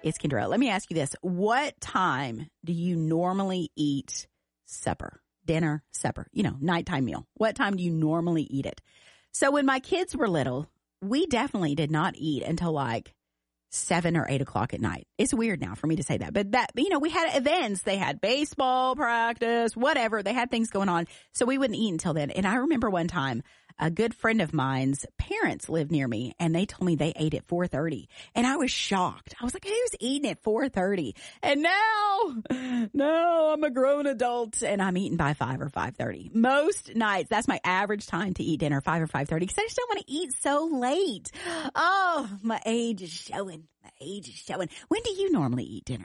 It's Kendra. Let me ask you this. What time do you normally eat supper? Dinner, supper, nighttime meal. What time do you normally eat it? So when my kids were little, we definitely did not eat until like 7 or 8 o'clock at night. It's weird now for me to say that, but we had events. They had baseball practice, whatever. They had things going on. So we wouldn't eat until then. And I remember one time a good friend of mine's parents lived near me and they told me they ate at 4:30. And I was shocked. I was like, who's eating at 4:30? And now I'm a grown adult and I'm eating by 5 or 5:30. Most nights, that's my average time to eat dinner, 5 or 5:30, because I just don't want to eat so late. Oh, my age is showing. When do you normally eat dinner?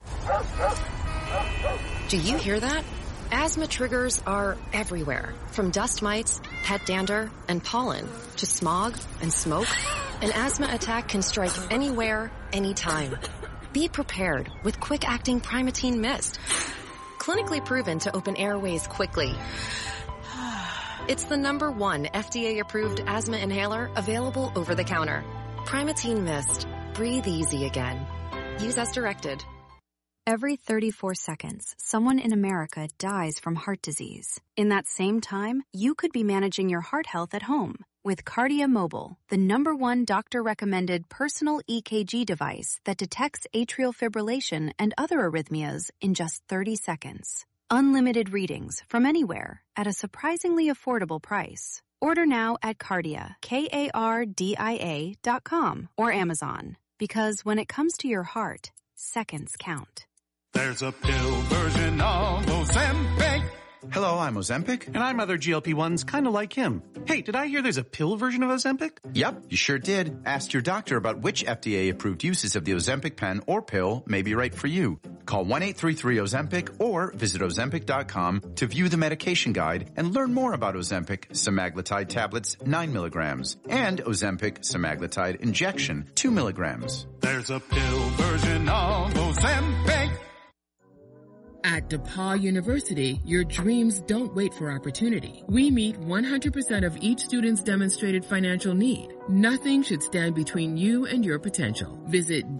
Do you hear that? Asthma triggers are everywhere, from dust mites, pet dander, and pollen, to smog and smoke. An asthma attack can strike anywhere, anytime. Be prepared with quick-acting Primatene Mist. Clinically proven to open airways quickly. It's the #1 FDA-approved asthma inhaler available over the counter. Primatene Mist. Breathe easy again. Use as directed. Every 34 seconds, someone in America dies from heart disease. In that same time, you could be managing your heart health at home with Kardia Mobile, the #1 doctor-recommended personal EKG device that detects atrial fibrillation and other arrhythmias in just 30 seconds. Unlimited readings from anywhere at a surprisingly affordable price. Order now at Kardia, KARDIA.com or Amazon. Because when it comes to your heart, seconds count. There's a pill version of Ozempic. Hello, I'm Ozempic. And I'm other GLP-1s kind of like him. Hey, did I hear there's a pill version of Ozempic? Yep, you sure did. Ask your doctor about which FDA-approved uses of the Ozempic pen or pill may be right for you. Call 1-833-OZEMPIC or visit Ozempic.com to view the medication guide and learn more about Ozempic semaglutide tablets 9 milligrams and Ozempic semaglutide injection 2 milligrams. There's a pill version of Ozempic. At DePauw University, your dreams don't wait for opportunity. We meet 100% of each student's demonstrated financial need. Nothing should stand between you and your potential. Visit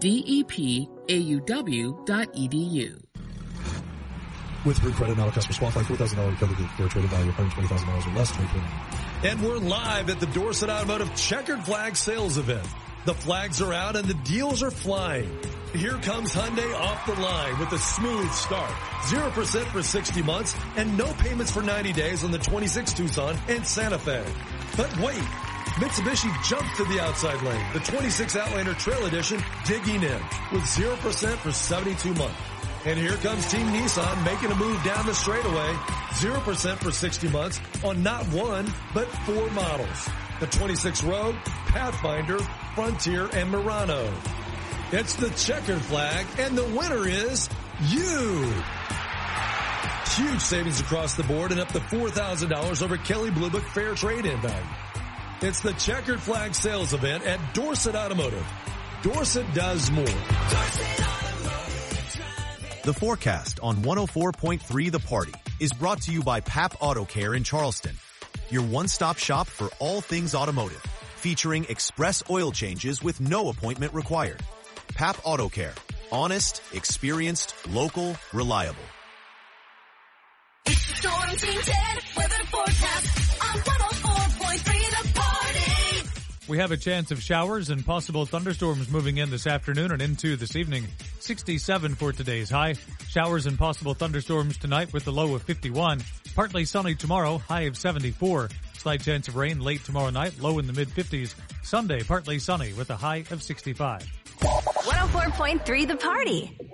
depauw.edu. With Root Credit, not a customer qualify, $4,000 covered for a trading value of $120,000 or less. And we're live at the Dorset Automotive Checkered Flag Sales Event. The flags are out and the deals are flying. Here comes Hyundai off the line with a smooth start. 0% for 60 months and no payments for 90 days on the 26 Tucson and Santa Fe. But wait, Mitsubishi jumps to the outside lane. The 26 Outlander Trail Edition digging in with 0% for 72 months. And here comes Team Nissan making a move down the straightaway. 0% for 60 months on not one, but 4 models. The 26 Rogue, Pathfinder, Frontier, and Murano. It's the checkered flag, and the winner is you. Huge savings across the board and up to $4,000 over Kelley Blue Book Fair Trade-In value. It's the checkered flag sales event at Dorset Automotive. Dorset does more. The forecast on 104.3 The Party is brought to you by PAP Auto Care in Charleston, your one-stop shop for all things automotive, featuring express oil changes with no appointment required. PAP Auto Care. Honest, experienced, local, reliable. It's Storm Team 10 weather forecast on 104.3 The Party. We have a chance of showers and possible thunderstorms moving in this afternoon and into this evening. 67 for today's high. Showers and possible thunderstorms tonight with a low of 51. Partly sunny tomorrow, high of 74. Slight chance of rain late tomorrow night, low in the mid-50s. Sunday, partly sunny with a high of 65. 104.3 The Party.